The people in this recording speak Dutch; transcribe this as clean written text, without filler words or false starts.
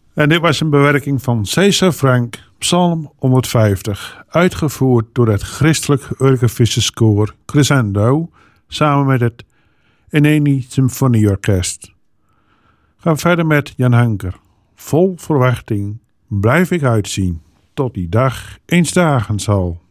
En dit was een bewerking van César Frank, Psalm 150, uitgevoerd door het Christelijk Urgevissenskoor Crescendo, samen met het Eneni Symfonieorkest. Gaan verder met Jan Hanker. Vol verwachting blijf ik uitzien, tot die dag eens dagen zal.